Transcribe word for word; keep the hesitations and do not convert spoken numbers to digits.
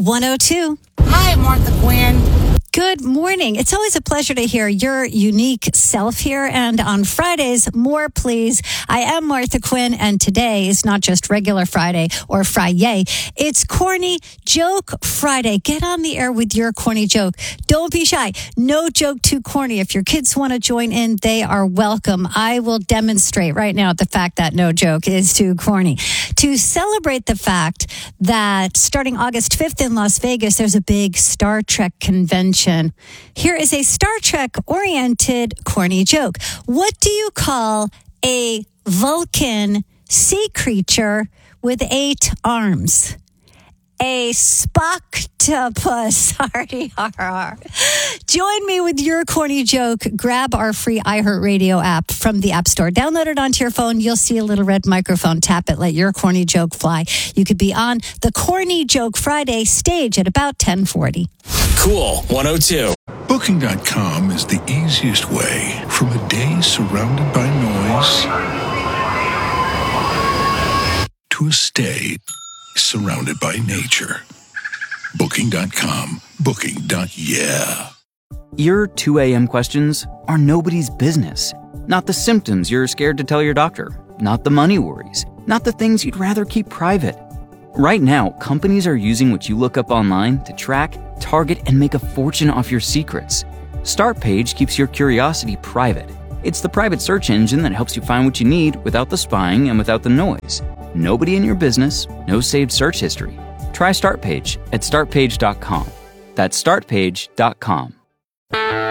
one oh two. Hi, Martha Quinn. Good morning. It's always a pleasure to hear your unique self here. And on Fridays, more please. I am Martha Quinn, and today is not just regular Friday or Friday. It's Corny Joke Friday. Get on the air with your corny joke. Don't be shy. No joke too corny. If your kids want to join in, they are welcome. I will demonstrate right now the fact that no joke is too corny. To celebrate the fact that starting August fifth in Las Vegas, there's a big Star Trek convention. Here is a Star Trek-oriented corny joke. What do you call a Vulcan sea creature with eight arms? A Spocktopus. R-E-R-R. Join me with your corny joke. Grab our free iHeartRadio app from the App Store. Download it onto your phone. You'll see a little red microphone. Tap it. Let your corny joke fly. You could be on the Corny Joke Friday stage at about ten forty. Cool one oh two. Booking dot com is the easiest way from a day surrounded by noise to a stay surrounded by nature. Booking dot com. Booking. Yeah. Your two a.m. questions are nobody's business. Not the symptoms you're scared to tell your doctor. Not the money worries. Not the things you'd rather keep private. Right now, companies are using what you look up online to track, target, and make a fortune off your secrets. Startpage keeps your curiosity private. It's the private search engine that helps you find what you need without the spying and without the noise. Nobody in your business, no saved search history. Try Startpage at start page dot com. That's start page dot com.